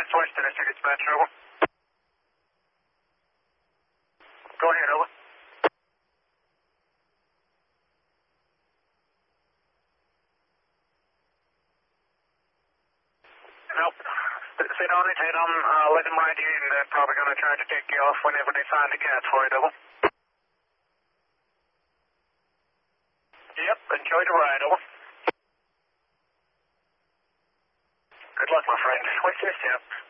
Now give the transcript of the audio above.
West Tennessee dispatch, over. Go ahead, over. Nope. Sit on it, head on, let them ride you in. They're probably going to try to take you off whenever they find the gas for it, over. Yep, enjoy the ride, over. Good luck, my friend. What's your step?